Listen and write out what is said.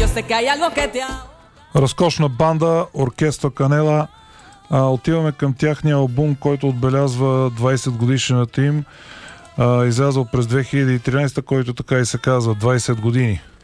sé que hay algo que te... Разкошна банда, оркестър Канела. Отиваме към тяхния албум, който отбелязва 20 годишната им, излязъл през 2013, който така и се казва 20 години.